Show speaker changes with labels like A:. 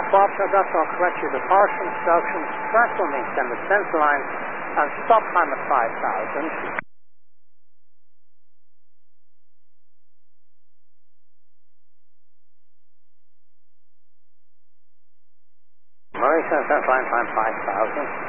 A: Foster, that's all correct. You the harsh instructions, transfer me, send the sensor line, and stop time at 5,000. Murray sensor line time 5,000.